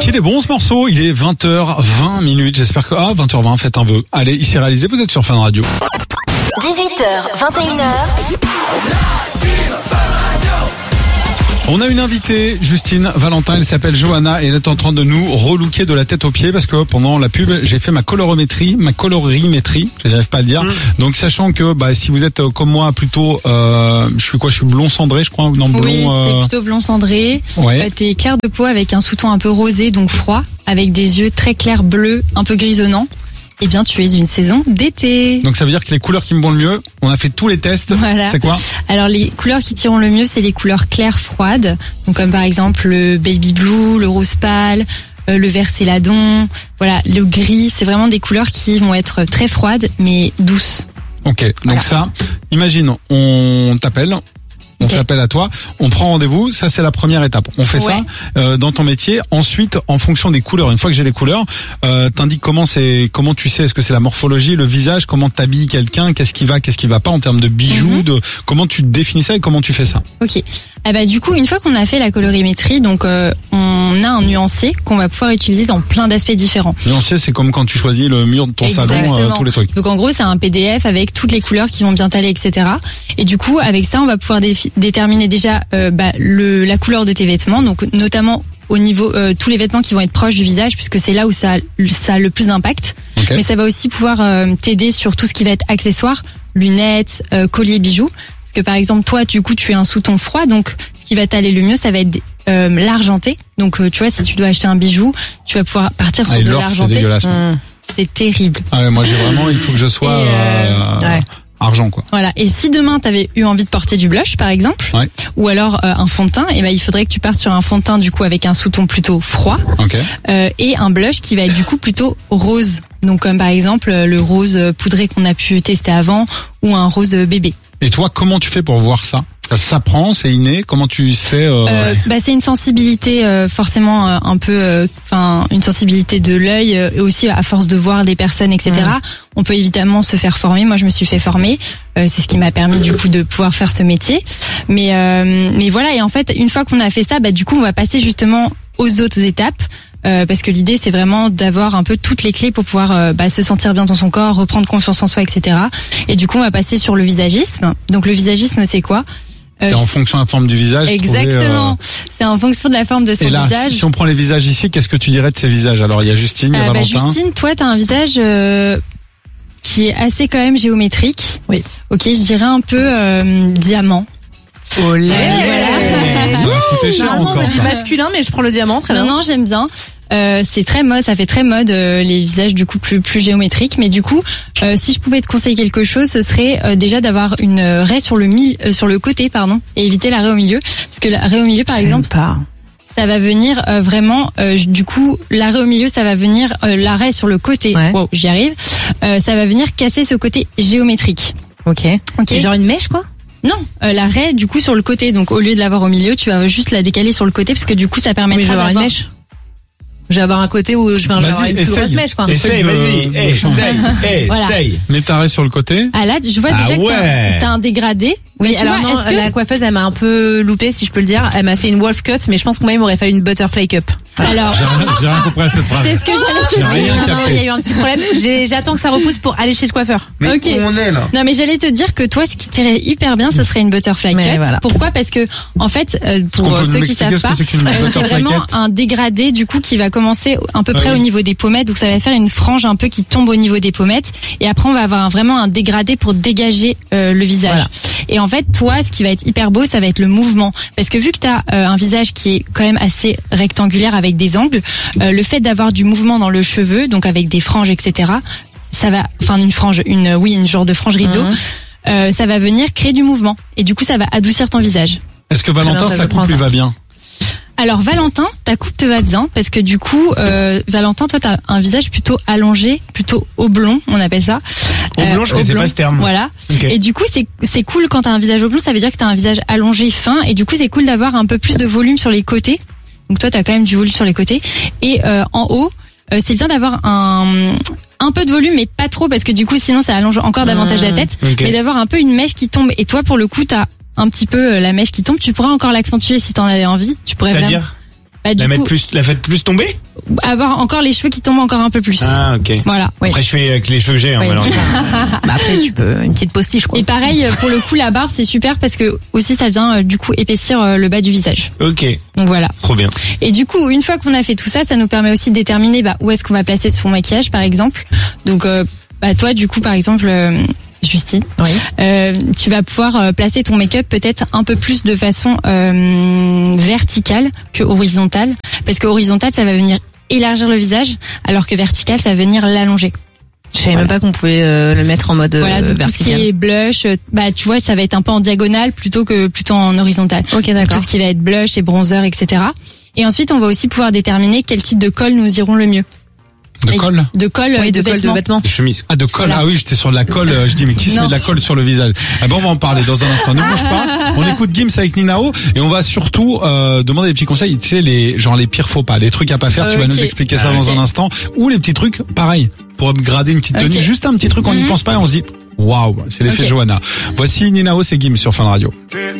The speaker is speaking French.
Est-ce qu'il est bon ce morceau? Il est 20h20. J'espère que 20h20, faites un vœu. Allez, il s'est réalisé, vous êtes sur Fun Radio. 18h, 21h. On a une invitée, Justine Valentin, elle s'appelle Johanna et elle est en train de nous relooker de la tête aux pieds parce que pendant la pub, j'ai fait ma colorimétrie, je n'arrive pas à le dire. Donc sachant que si vous êtes comme moi plutôt je suis blond cendré, je crois, non blond. Oui, t'es plutôt blond cendré. Ouais. T'es clair de peau avec un sous-ton un peu rosé, donc froid, avec des yeux très clairs bleus, un peu grisonnants. Eh bien, tu es une saison d'été. Donc ça veut dire que les couleurs qui me vont le mieux, on a fait tous les tests. Voilà. C'est quoi? Alors les couleurs qui tireront le mieux, c'est les couleurs claires froides. Donc comme par exemple le baby blue, le rose pâle, le vert céladon, voilà, le gris, c'est vraiment des couleurs qui vont être très froides mais douces. Ok, donc voilà. ça, imagine, on t'appelle. On s'appelle à toi, on prend rendez-vous, ça c'est la première étape. On fait ça dans ton métier. Ensuite, en fonction des couleurs, une fois que j'ai les couleurs, t'indiques comment tu sais, est-ce que c'est la morphologie, le visage, comment t'habilles quelqu'un, qu'est-ce qui va pas en termes de bijoux, comment tu définis ça et comment tu fais ça. Ok. Du coup, une fois qu'on a fait la colorimétrie, donc on a un nuancier qu'on va pouvoir utiliser dans plein d'aspects différents. Nuancier, c'est comme quand tu choisis le mur de ton salon, tous les trucs. Donc en gros, c'est un PDF avec toutes les couleurs qui vont bien t'aller, etc. Et du coup, avec ça, on va pouvoir déterminer déjà la couleur de tes vêtements, donc notamment au niveau tous les vêtements qui vont être proches du visage, puisque c'est là où ça a le plus d'impact. Okay. Mais ça va aussi pouvoir t'aider sur tout ce qui va être accessoires, lunettes, colliers, bijoux. Parce que par exemple, toi, du coup, tu es un sous-ton froid, donc ce qui va t'aller le mieux, ça va être l'argenté. Donc tu vois, si tu dois acheter un bijou, tu vas pouvoir partir sur de l'argenté. C'est dégueulasse. C'est terrible. Ah ouais, moi j'ai vraiment, il faut que je sois argent quoi. Voilà. Et si demain t'avais eu envie de porter du blush par exemple, ou alors un fond de teint, il faudrait que tu partes sur un fond de teint du coup avec un sous-ton plutôt froid, et un blush qui va être du coup plutôt rose. Donc comme par exemple le rose poudré qu'on a pu tester avant, ou un rose bébé. Et toi, comment tu fais pour voir ça? Ça s'apprend, c'est inné. Comment tu sais c'est une sensibilité forcément un peu, une sensibilité de l'œil, et aussi à force de voir des personnes, etc. On peut évidemment se faire former. Moi, je me suis fait former. C'est ce qui m'a permis du coup de pouvoir faire ce métier. Mais voilà. Et en fait, une fois qu'on a fait ça, du coup, on va passer justement aux autres étapes. Parce que l'idée c'est vraiment d'avoir un peu toutes les clés pour pouvoir se sentir bien dans son corps, reprendre confiance en soi, etc. Et du coup, on va passer sur le visagisme. Donc le visagisme, c'est quoi? C'est en fonction de la forme du visage. Exactement. C'est en fonction de la forme de son visage. Si on prend les visages ici, qu'est-ce que tu dirais de ces visages? Alors il y a Justine, il y a Valentin. Justine, toi t'as un visage qui est assez quand même géométrique. Oui. Ok, je dirais un peu diamant. Olé. Voilà. On me dit masculin, mais je prends le diamant. Très bien. Non, j'aime bien. C'est très mode, ça fait très mode les visages du coup plus géométriques. Mais du coup, si je pouvais te conseiller quelque chose, ce serait déjà d'avoir une raie sur le côté, et éviter la raie au milieu, parce que la raie au milieu, par exemple, ça va venir vraiment. Du coup, la raie au milieu, ça va venir la raie sur le côté. Wow, j'y arrive. Ça va venir casser ce côté géométrique. Ok. Genre une mèche, quoi. Non, la raie du coup sur le côté. Donc au lieu de l'avoir au milieu, tu vas juste la décaler sur le côté parce que du coup ça permettra d'avoir une mèche. Je vais avoir un côté où je vais avoir une plus grosse mèche, quoi. Essaye, vas-y. Essaye. Mets ta raie sur le côté. Ah là, je vois déjà que t'as un dégradé. Oui, alors non, la coiffeuse, elle m'a un peu loupé, si je peux le dire. Elle m'a fait une wolf cut, mais je pense que moi, il m'aurait fallu une butterfly cup. Alors, j'ai rien compris à cette phrase. C'est ce que j'allais te dire. Non, il y a eu un petit problème. J'attends que ça repousse pour aller chez le coiffeur. Mais où on est là? Non, mais j'allais te dire que toi, ce qui t'irait hyper bien, ce serait une butterfly cut. Voilà. Pourquoi? Parce que, en fait, pour ceux qui savent pas, c'est vraiment un dégradé, du coup, qui va commencer à peu près au niveau des pommettes. Donc, ça va faire une frange un peu qui tombe au niveau des pommettes. Et après, on va avoir vraiment un dégradé pour dégager le visage. Voilà. Et en fait, toi, ce qui va être hyper beau, ça va être le mouvement. Parce que vu que t'as un visage qui est quand même assez rectangulaire avec des angles, le fait d'avoir du mouvement dans le cheveu, donc avec des franges, etc., ça va, une genre de frange rideau, ça va venir créer du mouvement. Et du coup, ça va adoucir ton visage. Est-ce que Valentin, sa coupe lui va bien? Alors Valentin, ta coupe te va bien parce que du coup, Valentin, toi t'as un visage plutôt allongé, plutôt oblong, on appelle ça. Oblong, je connaissais pas ce terme. Voilà. Okay. Et du coup, c'est cool quand t'as un visage oblong, ça veut dire que t'as un visage allongé, fin, et du coup c'est cool d'avoir un peu plus de volume sur les côtés. Donc toi t'as quand même du volume sur les côtés. Et en haut, c'est bien d'avoir un peu de volume, mais pas trop parce que du coup sinon ça allonge encore davantage la tête. Okay. Mais d'avoir un peu une mèche qui tombe. Et toi pour le coup t'as un petit peu la mèche qui tombe, tu pourras encore l'accentuer si t'en avais envie. Tu pourrais C'est-à-dire La faites plus tomber? Avoir encore les cheveux qui tombent encore un peu plus. Ah, ok. Voilà. Après, je fais avec les cheveux que j'ai, après, tu peux, une petite postiche, quoi. Et pareil, pour le coup, la barbe, c'est super parce que aussi, ça vient, du coup, épaissir le bas du visage. Ok. Donc voilà. Trop bien. Et du coup, une fois qu'on a fait tout ça, ça nous permet aussi de déterminer, où est-ce qu'on va placer son maquillage, par exemple. Donc, toi, du coup, par exemple, Justine, tu vas pouvoir placer ton make-up peut-être un peu plus de façon verticale que horizontale, parce que horizontale, ça va venir élargir le visage, alors que vertical, ça va venir l'allonger. Je savais même pas qu'on pouvait le mettre en mode vertical. Tout ce qui est blush, tu vois, ça va être un peu en diagonale plutôt en horizontal. Ok, d'accord. Tout ce qui va être blush et bronzer, etc. Et ensuite, on va aussi pouvoir déterminer quel type de colle nous irons le mieux. De colle? De colle, oui, de vêtements. De chemise. Ah, de colle. Voilà. Ah oui, j'étais sur de la colle. Je dis, mais qui se met de la colle sur le visage? Ah bon, on va en parler dans un instant. Ne bouge pas. On écoute Gims avec Ninao et on va surtout, demander des petits conseils. Tu sais, les pires faux pas, les trucs à pas faire. Tu vas nous expliquer ça dans un instant. Ou les petits trucs, pareil, pour upgrader une petite tenue. Juste un petit truc, on n'y pense pas et on se dit, waouh, c'est l'effet Johanna. Voici Ninao, c'est Gims sur Fun Radio.